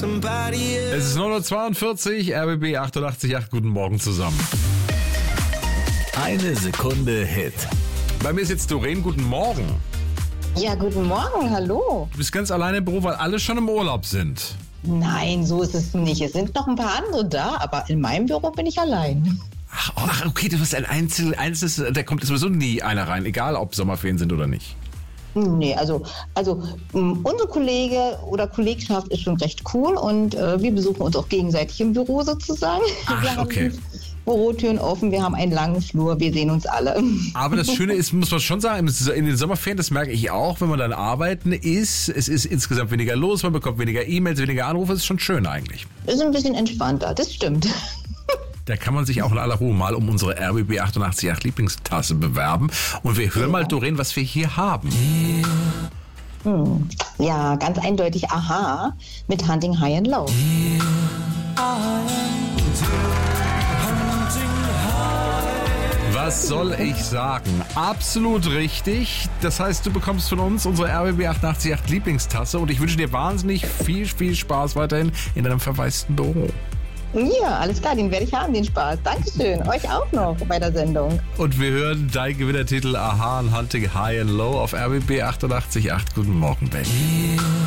Es ist 9:42 Uhr, RBB 88.8, guten Morgen zusammen. Eine Sekunde Hit. Bei mir ist jetzt Doreen, guten Morgen. Ja, guten Morgen, hallo. Du bist ganz alleine im Büro, weil alle schon im Urlaub sind. Nein, so ist es nicht. Es sind noch ein paar andere da, aber in meinem Büro bin ich allein. Ach, okay, du bist ein einzelnes, da kommt sowieso nie einer rein, egal ob Sommerferien sind oder nicht. Nee, also unsere Kollege oder Kollegschaft ist schon recht cool und wir besuchen uns auch gegenseitig im Büro sozusagen. Ach, okay. Bürotüren offen, wir haben einen langen Flur, wir sehen uns alle. Aber das Schöne ist, muss man schon sagen, in den Sommerferien, das merke ich auch, wenn man dann arbeiten ist, es ist insgesamt weniger los, man bekommt weniger E-Mails, weniger Anrufe, das ist schon schön eigentlich. Ist ein bisschen entspannter, das stimmt. Da kann man sich auch in aller Ruhe mal um unsere RBB 88.8 Lieblingstasse bewerben. Und wir hören mal, Doreen, was wir hier haben. Ja, ganz eindeutig Aha mit Hunting High and Low. Was soll ich sagen? Absolut richtig. Das heißt, du bekommst von uns unsere RBB 88.8 Lieblingstasse und ich wünsche dir wahnsinnig viel Spaß weiterhin in deinem verwaisten Büro. Ja, alles klar, den werde ich haben, den Spaß. Dankeschön, euch auch noch bei der Sendung. Und wir hören dein Gewinnertitel Aha und Hunting High and Low auf RBB 88.8. Guten Morgen, Baby.